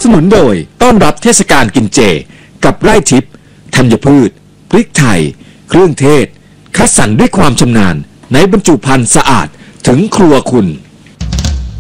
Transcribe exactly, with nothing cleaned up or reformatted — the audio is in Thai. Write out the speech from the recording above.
นุนโดยต้อนรับเทศกาลกินเจกับไร่ทิพย์ธัญพืชพริกไทยเครื่องเทศคัดสรรด้วยความชำนาญในบรรจุภัณฑ์สะอาดถึงครัวคุณ